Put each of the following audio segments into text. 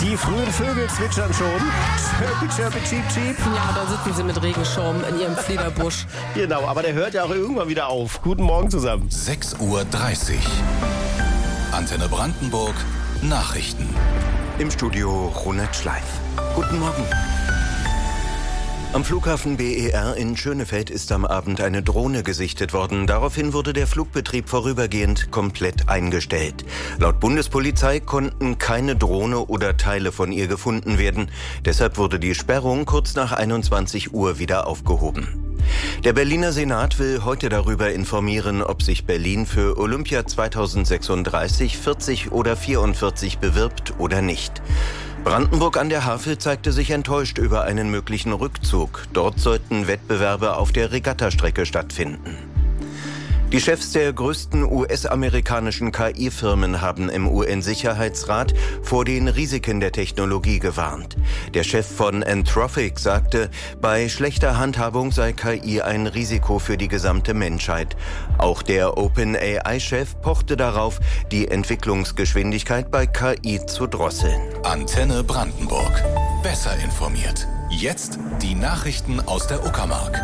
Die frühen Vögel zwitschern schon. Chirpy, chirpy, cheep, cheep. Ja, da sitzen sie mit Regenschirm in ihrem Fliederbusch. Genau, aber der hört ja auch irgendwann wieder auf. Guten Morgen zusammen. 6:30 Uhr. Antenne Brandenburg. Nachrichten. Im Studio Ronald Schleif. Guten Morgen. Am Flughafen BER in Schönefeld ist am Abend eine Drohne gesichtet worden. Daraufhin wurde der Flugbetrieb vorübergehend komplett eingestellt. Laut Bundespolizei konnten keine Drohne oder Teile von ihr gefunden werden. Deshalb wurde die Sperrung kurz nach 21 Uhr wieder aufgehoben. Der Berliner Senat will heute darüber informieren, ob sich Berlin für Olympia 2036, 40 oder 44 bewirbt oder nicht. Brandenburg an der Havel zeigte sich enttäuscht über einen möglichen Rückzug. Dort sollten Wettbewerbe auf der Regattastrecke stattfinden. Die Chefs der größten US-amerikanischen KI-Firmen haben im UN-Sicherheitsrat vor den Risiken der Technologie gewarnt. Der Chef von Anthropic sagte, bei schlechter Handhabung sei KI ein Risiko für die gesamte Menschheit. Auch der OpenAI-Chef pochte darauf, die Entwicklungsgeschwindigkeit bei KI zu drosseln. Antenne Brandenburg. Besser informiert. Jetzt die Nachrichten aus der Uckermark.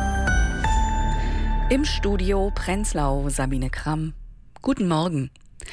Im Studio Prenzlau, Sabine Kramm. Guten Morgen.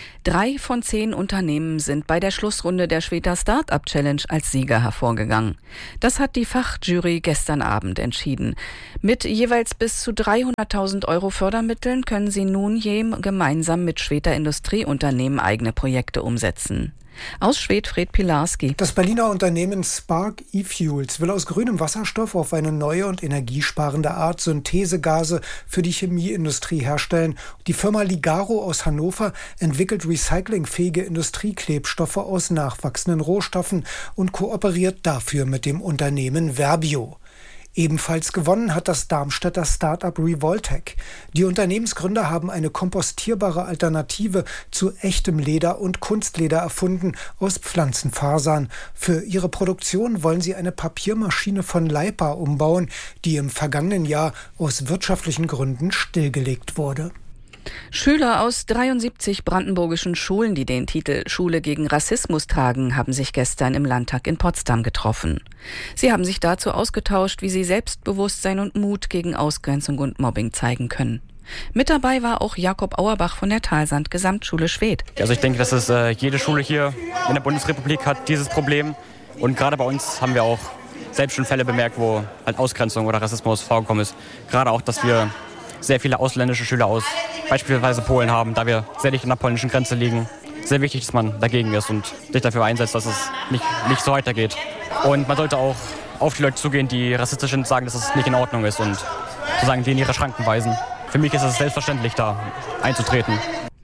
3 von 10 Unternehmen sind bei der Schlussrunde der Schwedter Start-up Challenge als Sieger hervorgegangen. Das hat die Fachjury gestern Abend entschieden. Mit jeweils bis zu 300.000 € Fördermitteln können sie nun gemeinsam mit Schwedter Industrieunternehmen eigene Projekte umsetzen. Aus Schwedt, Fred Pilarski. Das Berliner Unternehmen Spark E-Fuels will aus grünem Wasserstoff auf eine neue und energiesparende Art Synthesegase für die Chemieindustrie herstellen. Die Firma Ligaro aus Hannover entwickelt recyclingfähige Industrieklebstoffe aus nachwachsenden Rohstoffen und kooperiert dafür mit dem Unternehmen Verbio. Ebenfalls gewonnen hat das Darmstädter Start-up Revoltec. Die Unternehmensgründer haben eine kompostierbare Alternative zu echtem Leder und Kunstleder erfunden aus Pflanzenfasern. Für ihre Produktion wollen sie eine Papiermaschine von Leipa umbauen, die im vergangenen Jahr aus wirtschaftlichen Gründen stillgelegt wurde. Schüler aus 73 brandenburgischen Schulen, die den Titel Schule gegen Rassismus tragen, haben sich gestern im Landtag in Potsdam getroffen. Sie haben sich dazu ausgetauscht, wie sie Selbstbewusstsein und Mut gegen Ausgrenzung und Mobbing zeigen können. Mit dabei war auch Jakob Auerbach von der Talsand Gesamtschule Schwedt. Also ich denke, dass jede Schule hier in der Bundesrepublik hat dieses Problem. Und gerade bei uns haben wir auch selbst schon Fälle bemerkt, wo halt Ausgrenzung oder Rassismus vorgekommen ist. Gerade auch, dass wir sehr viele ausländische Schüler aus beispielsweise Polen haben, da wir sehr dicht an der polnischen Grenze liegen. Sehr wichtig, dass man dagegen ist und sich dafür einsetzt, dass es nicht so weitergeht. Und man sollte auch auf die Leute zugehen, die rassistisch sind, sagen, dass es nicht in Ordnung ist und sozusagen die in ihre Schranken weisen. Für mich ist es selbstverständlich, da einzutreten.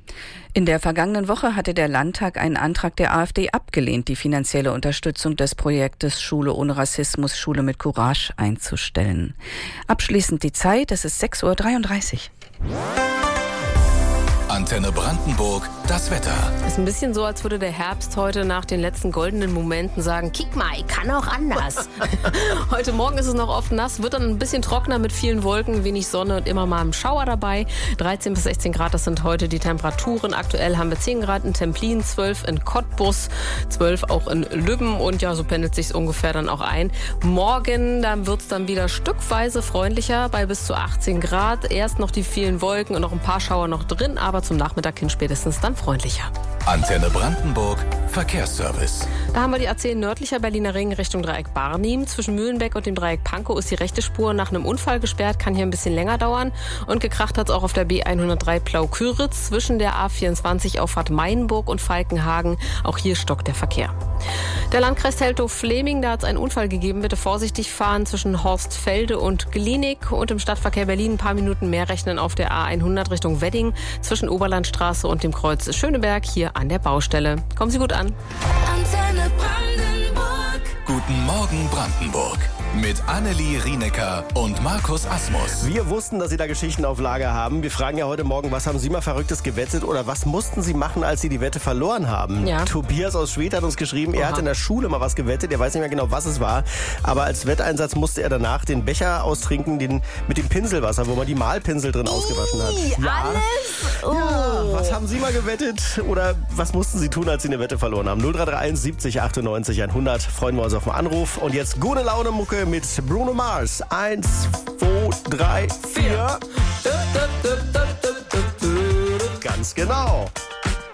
In der vergangenen Woche hatte der Landtag einen Antrag der AfD abgelehnt, die finanzielle Unterstützung des Projektes Schule ohne Rassismus, Schule mit Courage einzustellen. Abschließend die Zeit, es ist 6:33 Uhr. Antenne Brandenburg, das Wetter. Ist ein bisschen so, als würde der Herbst heute nach den letzten goldenen Momenten sagen, kick mal, ich kann auch anders. Heute Morgen ist es noch oft nass, wird dann ein bisschen trockener mit vielen Wolken, wenig Sonne und immer mal ein Schauer dabei. 13 bis 16 Grad, das sind heute die Temperaturen. Aktuell haben wir 10 Grad in Templin, 12 in Cottbus, 12 auch in Lübben und ja, so pendelt sich's ungefähr dann auch ein. Morgen, dann wird's dann wieder stückweise freundlicher bei bis zu 18 Grad. Erst noch die vielen Wolken und noch ein paar Schauer noch drin, aber zum Nachmittag hin spätestens dann freundlicher. Antenne Brandenburg, Verkehrsservice. Da haben wir die A10 nördlicher Berliner Ring Richtung Dreieck Barnim. Zwischen Mühlenbeck und dem Dreieck Pankow ist die rechte Spur nach einem Unfall gesperrt, kann hier ein bisschen länger dauern. Und gekracht hat es auch auf der B103 Plau-Küritz zwischen der A24 Auffahrt Mainburg und Falkenhagen. Auch hier stockt der Verkehr. Der Landkreis Teltow-Fleming, da hat es einen Unfall gegeben. Bitte vorsichtig fahren zwischen Horstfelde und Glienig. Und im Stadtverkehr Berlin ein paar Minuten mehr rechnen auf der A100 Richtung Wedding zwischen Oberlandstraße und dem Kreuz Schöneberg hier an der Baustelle. Kommen Sie gut an. Guten Morgen Brandenburg. mit Annelie Rienecker und Markus Asmus. Wir wussten, dass Sie da Geschichten auf Lager haben. Wir fragen ja heute Morgen, was haben Sie mal Verrücktes gewettet oder was mussten Sie machen, als Sie die Wette verloren haben? Ja. Tobias aus Schwedt hat uns geschrieben, er hat in der Schule mal was gewettet. Er weiß nicht mehr genau, was es war. Aber als Wetteinsatz musste er danach den Becher austrinken, mit dem Pinselwasser, wo man die Malpinsel drin ausgewaschen hat. Alles? Oh. Ja, was haben Sie mal gewettet oder was mussten Sie tun, als Sie eine Wette verloren haben? 0331 70 98 100. Freuen wir uns auf den Anruf. Und jetzt gute Laune Mucke mit Bruno Mars. 1, 2, 3, 4. Ganz genau.